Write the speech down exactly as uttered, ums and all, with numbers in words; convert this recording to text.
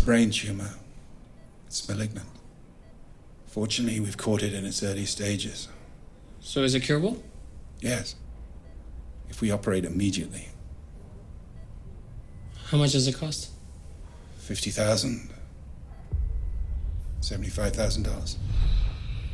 brain tumor. It's malignant. Fortunately, we've caught it in its early stages. So is it curable? Yes. If we operate immediately. How much does it cost? Fifty thousand. Seventy-five thousand dollars.